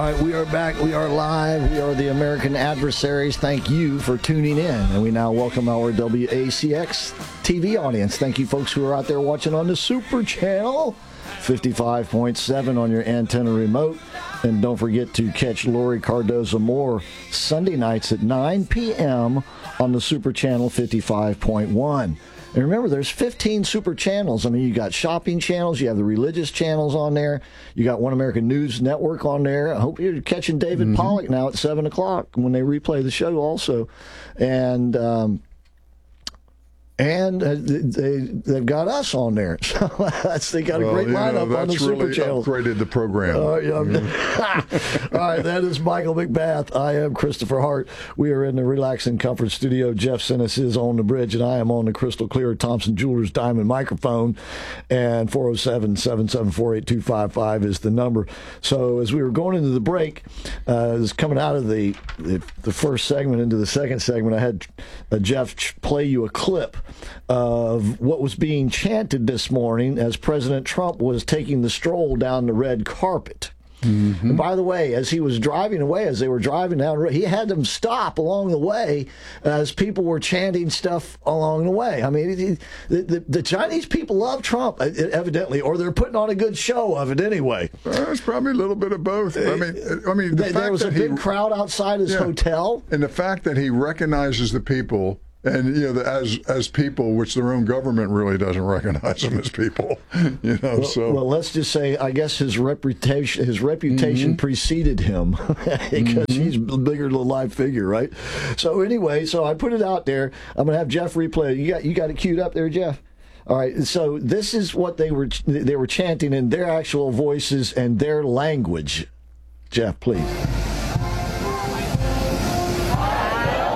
All right, we are back. We are live. We are the American Adversaries. Thank you for tuning in. And we now welcome our WACX TV audience. Thank you, folks who are out there watching on the Super Channel 55.7 on your antenna remote. And don't forget to catch Lori Cardoza Moore Sunday nights at 9 p.m. on the Super Channel 55.1. And remember, there's 15 super channels. I mean, you got shopping channels, you have the religious channels on there, you got One American News Network on there. I hope you're catching David Pollock now at 7 o'clock when they replay the show also. And they've got us on there. So they got a great lineup on the Super Channel. Upgraded the program. All right, that is Michael McBath. I am Christopher Hart. We are in the Relax and Comfort studio. Jeff Sinis is on the bridge, and I am on the crystal clear Thompson Jewelers Diamond microphone. And 407-774-8255 is the number. So as we were going into the break, is coming out of the first segment into the second segment, I had Jeff play you a clip of what was being chanted this morning as President Trump was taking the stroll down the red carpet. And by the way, as he was driving away, as they were driving down, he had them stop along the way as people were chanting stuff along the way. I mean, the Chinese people love Trump, evidently, or they're putting on a good show of it anyway. It's probably a little bit of both. I mean, there was a big crowd outside his hotel, and the fact that he recognizes the people. And as people, which their own government really doesn't recognize them as people, Well, let's just say, I guess his reputation preceded him because he's bigger than a live figure, right? So anyway, I put it out there. I'm gonna have Jeff replay it. You got it queued up there, Jeff. All right. So this is what they were chanting in their actual voices and their language. Jeff, please.